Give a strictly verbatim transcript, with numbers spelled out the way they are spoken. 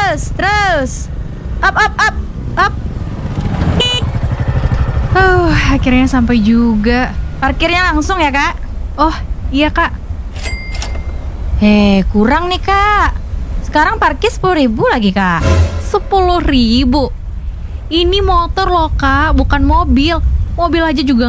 terus, terus. Up, up, up, up. Uh, akhirnya sampai juga. Parkirnya langsung ya, Kak? Oh, iya, Kak. Hei, kurang nih, Kak. Sekarang parkir sepuluh ribu lagi, Kak. Sepuluh ribu. Ini motor loh, Kak, bukan mobil. Mobil aja juga